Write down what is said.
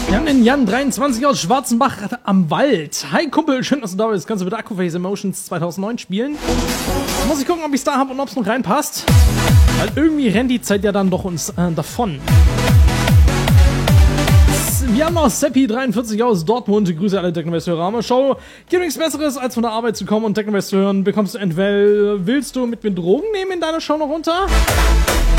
Wir haben den Jan 23 aus Schwarzenbach am Wald. Hi Kumpel, schön, dass du da bist. Kannst du bitte Akkuface Emotions 2009 spielen? Da muss ich gucken, ob ich es da habe und ob es noch reinpasst. Weil irgendwie rennt die Zeit ja dann doch uns davon. Wir haben noch Seppi43 aus Dortmund. Grüße alle Technovest-Hörer. Show. Gibt nichts Besseres, als von der Arbeit zu kommen und Technovest zu hören. Bekommst du entweder, willst du mit mir Drogen nehmen in deiner Show noch runter?